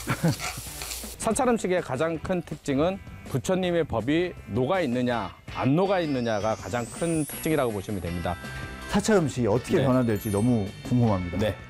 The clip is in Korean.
사찰 음식의 가장 큰 특징은 부처님의 법이 녹아 있느냐 안 녹아 있느냐가 가장 큰 특징이라고 보시면 됩니다. 사찰 음식이 어떻게 네. 변화될지 너무 궁금합니다. 네.